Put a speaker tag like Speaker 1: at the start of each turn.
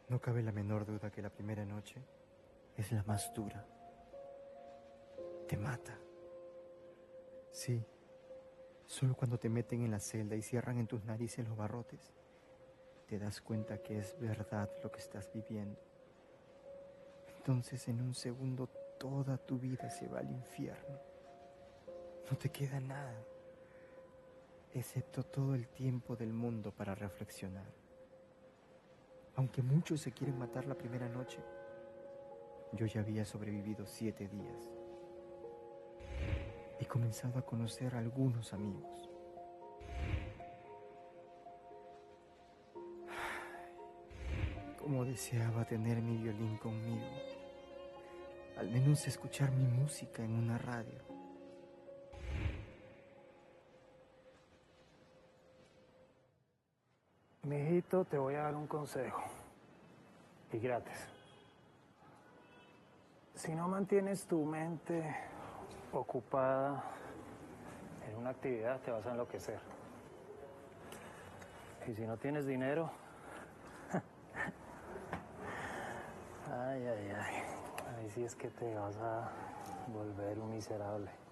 Speaker 1: No cabe la menor duda que la primera noche es la más dura. Te mata. Sí, solo cuando te meten en la celda y cierran en tus narices los barrotes, te das cuenta que es verdad lo que estás viviendo. Entonces, en un segundo, toda tu vida se va al infierno. No te queda nada, excepto todo el tiempo del mundo para reflexionar. Aunque muchos se quieren matar la primera noche, yo ya había sobrevivido 7 días. He comenzado a conocer a algunos amigos. Cómo deseaba tener mi violín conmigo. Al menos escuchar mi música en una radio.
Speaker 2: Mijito, te voy a dar un consejo. Y gratis. Si no mantienes tu mente ocupada en una actividad, te vas a enloquecer. Y si no tienes dinero, ay, ay, ay. Ahí sí es que te vas a volver un miserable.